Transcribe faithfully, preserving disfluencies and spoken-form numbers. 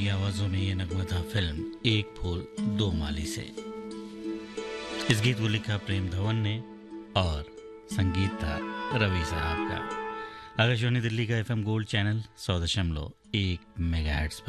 आवाजों में ये नगमा था फिल्म एक फूल दो माली से। इस गीत को लिखा प्रेम धवन ने और संगीत था रवि साहब का। आकाशवाणी दिल्ली का एफएम गोल्ड चैनल सौ दशमलव एक मेगाहर्ट्ज पर